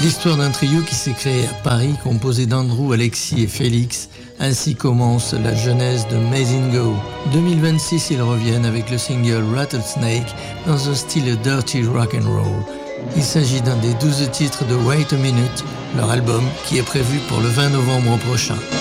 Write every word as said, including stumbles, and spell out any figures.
L'histoire d'un trio qui s'est créé à Paris, composé d'Andrew, Alexis et Félix. Ainsi commence la genèse de Mazing Go. deux mille vingt-six, ils reviennent avec le single Rattlesnake dans un style dirty rock and roll. Il s'agit d'un des douze titres de Wait a Minute, leur album qui est prévu pour le vingt novembre prochain.